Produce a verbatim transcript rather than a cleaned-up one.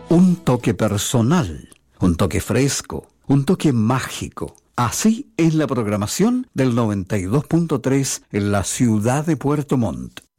Un toque personal, un toque fresco, un toque mágico. Así es la programación del noventa y dos punto tres en la ciudad de Puerto Montt.